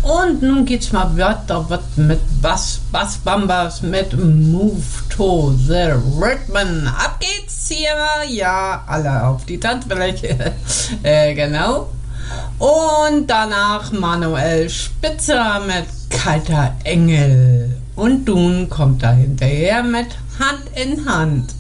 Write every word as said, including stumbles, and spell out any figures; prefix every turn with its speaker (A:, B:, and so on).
A: Und nun geht's mal weiter mit Bass, Bass Bambas mit Move to the Rhythm. Ab geht's hier, ja, alle auf die Tanzfläche, äh, genau. Und danach Manuel Spitzer mit Kalter Engel. Und nun kommt da hinterher mit Hand in Hand.